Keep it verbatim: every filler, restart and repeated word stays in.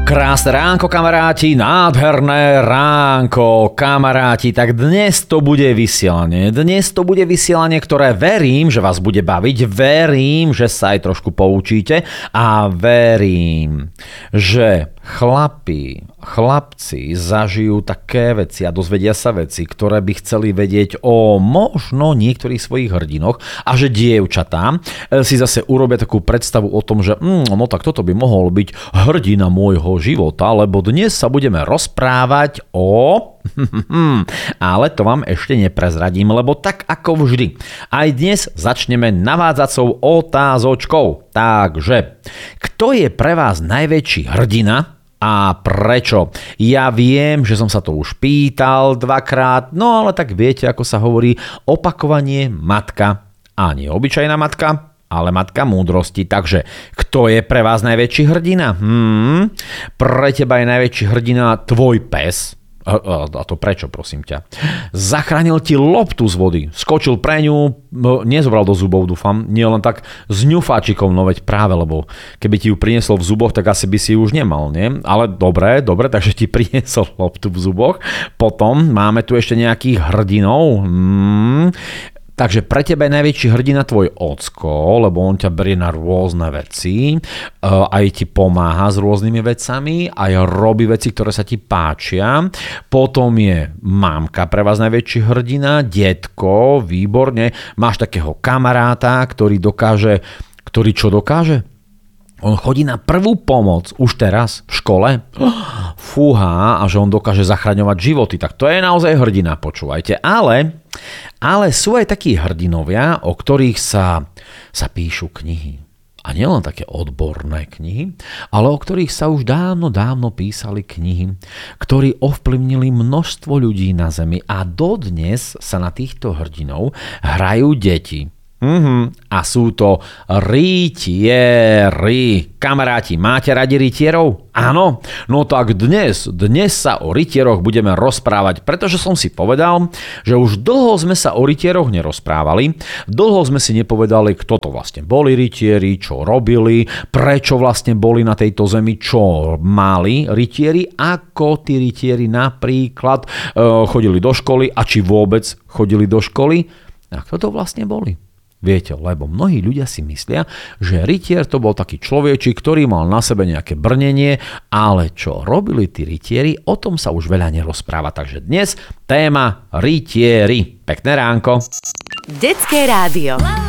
Krásne ránko, kamaráti, nádherné ránko, kamaráti. Tak dnes to bude vysielanie. Dnes to bude vysielanie, ktoré verím, že vás bude baviť. Verím, že sa aj trošku poučíte. A verím, že chlapi, chlapci zažijú také veci a dozvedia sa veci, ktoré by chceli vedieť o možno niektorých svojich hrdinoch. A že dievčatá si zase urobia takú predstavu o tom, že mm, no tak toto by mohol byť hrdina môjho života, lebo dnes sa budeme rozprávať o... Ale to vám ešte neprezradím, lebo tak ako vždy, aj dnes začneme navádzacou otázočkou. Takže, kto je pre vás najväčší hrdina a prečo? Ja viem, že som sa to už pýtal dvakrát, no ale tak viete, ako sa hovorí, opakovanie matka a nie obyčajná matka, ale matka múdrosti. Takže, kto je pre vás najväčší hrdina? Hmm, pre teba je najväčší hrdina tvoj pes. A, a, a to prečo, prosím ťa? Zachránil ti loptu z vody, skočil pre ňu, nezobral do zubov, dúfam, nie len tak s ňufáčikom, no veď práve, lebo keby ti ju priniesol v zuboch, tak asi by si ju už nemal, nie? Ale dobre, dobre, takže ti priniesol loptu v zuboch. Potom máme tu ešte nejakých hrdinov. Hmm. Takže pre teba je najväčší hrdina tvoj ocko, lebo on ťa berie na rôzne veci, aj ti pomáha s rôznymi vecami, aj robí veci, ktoré sa ti páčia. Potom je mamka pre vás najväčší hrdina, detko, výborne. Máš takého kamaráta, ktorý dokáže, ktorý čo dokáže? On chodí na prvú pomoc už teraz v škole. Fúha, a že on dokáže zachraňovať životy. Tak to je naozaj hrdina, počúvajte. Ale, ale sú aj takí hrdinovia, o ktorých sa, sa píšu knihy. A nielen také odborné knihy, ale o ktorých sa už dávno, dávno písali knihy, ktorí ovplyvnili množstvo ľudí na Zemi. A dodnes sa na týchto hrdinov hrajú deti. Mm-hmm. A sú to rytieri. Kamaráti, máte radi rytierov? Áno? No tak dnes, dnes sa o rytieroch budeme rozprávať, pretože som si povedal, že už dlho sme sa o rytieroch nerozprávali, dlho sme si nepovedali, kto to vlastne boli rytieri, čo robili, prečo vlastne boli na tejto zemi, čo mali rytieri, ako tí rytieri napríklad e, chodili do školy a či vôbec chodili do školy. A kto to vlastne boli? Viete, lebo mnohí ľudia si myslia, že rytier to bol taký človečik, ktorý mal na sebe nejaké brnenie, ale čo robili tí rytieri, o tom sa už veľa nerozpráva. Takže dnes téma rytieri. Pekné ránko. Detské rádio.